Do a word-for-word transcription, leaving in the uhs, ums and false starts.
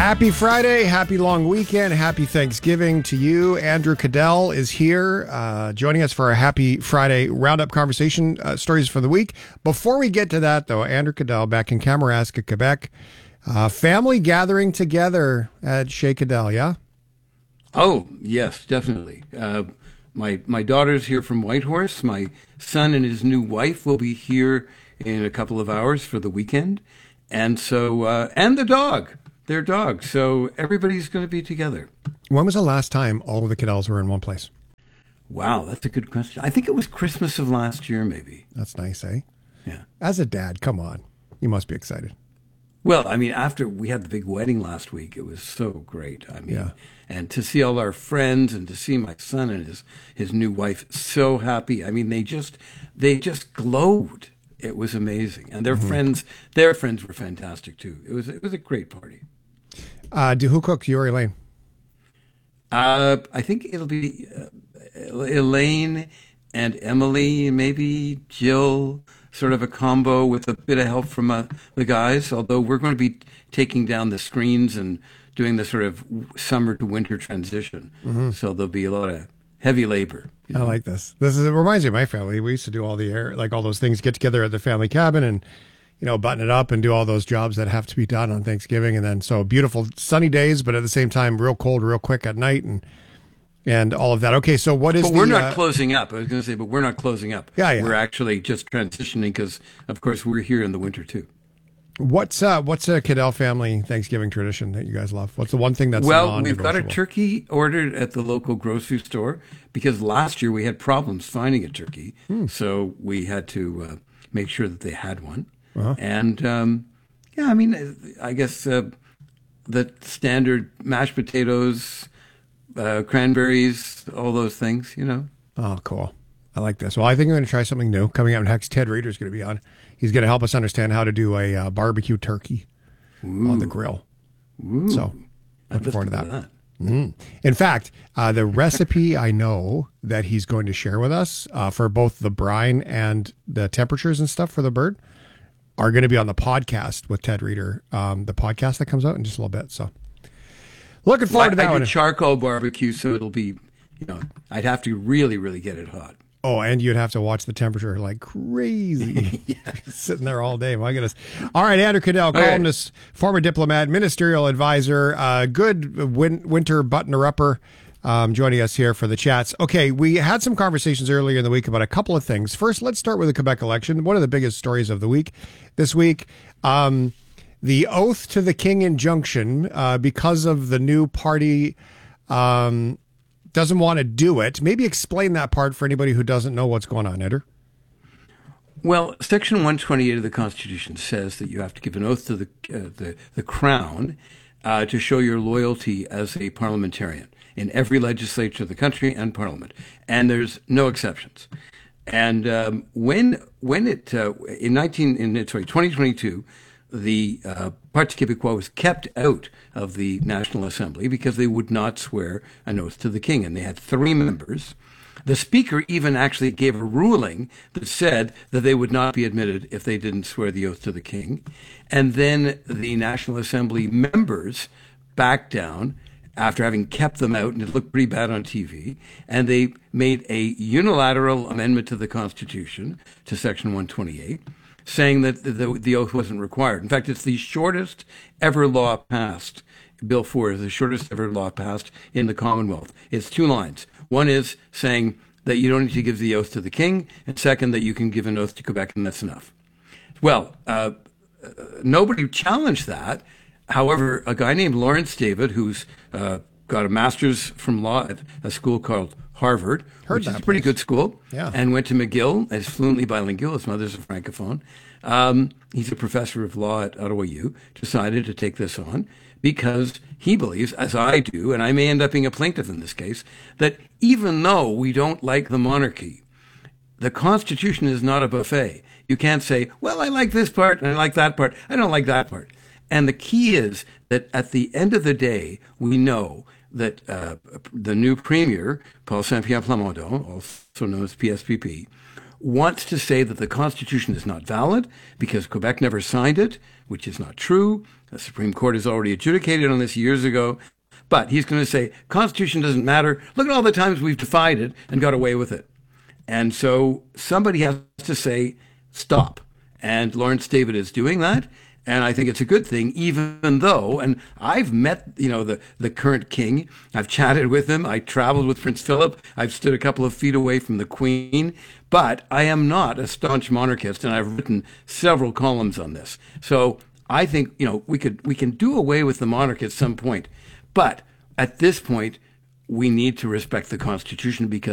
Happy Friday, happy long weekend, happy Thanksgiving to you. Andrew Cadell is here uh, joining us for a happy Friday roundup conversation, uh, stories for the week. Before we get to that, though, Andrew Cadell back in Kamouraska, Quebec. Uh, family gathering together at Chez Cadell, yeah? Oh, yes, definitely. Uh, my my daughter's here from Whitehorse. My son and his new wife will be here in a couple of hours for the weekend. And so, uh, and the dog. Their dog. So everybody's going to be together. When was the last time all of the Cadells were in one place? Wow, that's a good question. I think it was Christmas of last year, maybe. That's nice, eh? Yeah. As a dad, come on. You must be excited. Well, I mean, after we had the big wedding last week, it was so great. I mean, yeah. And to see all our friends and to see my son and his, his new wife so happy. I mean, they just they just glowed. It was amazing. And their mm-hmm. friends, their friends were fantastic too. It was it was a great party. Uh, do who cook, you or Elaine? Uh, I think it'll be uh, Elaine and Emily, maybe Jill, sort of a combo with a bit of help from uh, the guys, although we're going to be taking down the screens and doing the sort of summer to winter transition. Mm-hmm. So there'll be a lot of heavy labor. You know? I like this. This is, it reminds me of my family. We used to do all the air, like all those things, get together at the family cabin and, you know, button it up and do all those jobs that have to be done on Thanksgiving. And then so beautiful sunny days, but at the same time, real cold, real quick at night and and all of that. Okay, so what is But the, we're not uh, closing up. I was going to say, but we're not closing up. Yeah, yeah. We're actually just transitioning because, of course, we're here in the winter too. What's uh, what's a Cadell family Thanksgiving tradition that you guys love? What's the one thing that's well? We've got a turkey ordered at the local grocery store because last year we had problems finding a turkey, hmm. so we had to uh, make sure that they had one. Uh-huh. And um, yeah, I mean, I guess uh, the standard mashed potatoes, uh, cranberries, all those things, you know. Oh, cool! I like this. Well, I think I'm going to try something new coming up next. Ted Reader is going to be on. He's going to help us understand how to do a uh, barbecue turkey Ooh. on the grill. Ooh. So, looking forward to that. that. Mm. In fact, uh, the recipe I know that he's going to share with us uh, for both the brine and the temperatures and stuff for the bird are going to be on the podcast with Ted Reader, um, the podcast that comes out in just a little bit. So, looking forward I, to that I one. do charcoal barbecue, so it'll be, you know, I'd have to really, really get it hot. Oh, and you'd have to watch the temperature like crazy. yeah. Sitting there all day. My goodness. All right, Andrew Cadell, columnist, right. former diplomat, ministerial advisor, uh, good win- winter buttoner-upper, um, joining us here for the chats. Okay, we had some conversations earlier in the week about a couple of things. First, let's start with the Quebec election. One of the biggest stories of the week this week. Um, the oath to the king injunction, uh, because of the new party um doesn't want to do it. Maybe explain that part for anybody who doesn't know what's going on, Eder. Well, Section one twenty-eight of the Constitution says that you have to give an oath to the uh, the, the Crown uh, to show your loyalty as a parliamentarian in every legislature of the country and Parliament, and there's no exceptions. And um, when when it uh, in nineteen in sorry twenty twenty-two. The uh, Parti Québécois was kept out of the National Assembly because they would not swear an oath to the king. And they had three members. The Speaker even actually gave a ruling that said that they would not be admitted if they didn't swear the oath to the king. And then the National Assembly members backed down after having kept them out, and it looked pretty bad on T V. And they made a unilateral amendment to the Constitution, to Section one twenty-eight, saying that the, the oath wasn't required. In fact, it's the shortest ever law passed. Bill four is the shortest ever law passed in the Commonwealth. It's two lines. One is saying that you don't need to give the oath to the king, and second, that you can give an oath to Quebec, and that's enough. Well, uh, nobody challenged that. However, a guy named Lawrence David, who's uh, got a master's from law at a school called Harvard, Heard which is a place. pretty good school, yeah. and went to McGill as fluently bilingual. His mother's a francophone. Um, he's a professor of law at Ottawa U, decided to take this on because he believes, as I do, and I may end up being a plaintiff in this case, that even though we don't like the monarchy, the Constitution is not a buffet. You can't say, well, I like this part and I like that part. I don't like that part. And the key is that at the end of the day, we know that uh, the new premier, Paul Saint-Pierre Plamondon, also known as P S P P, wants to say that the Constitution is not valid because Quebec never signed it, which is not true. The Supreme Court has already adjudicated on this years ago. But he's going to say, Constitution doesn't matter. Look at all the times we've defied it and got away with it. And so somebody has to say, stop. And Lawrence David is doing that. And I think it's a good thing, even though, and I've met, you know, the, the current king. I've chatted with him. I traveled with Prince Philip. I've stood a couple of feet away from the Queen. But I am not a staunch monarchist, and I've written several columns on this. So I think, you know, we could we can do away with the monarch at some point. But at this point, we need to respect the Constitution because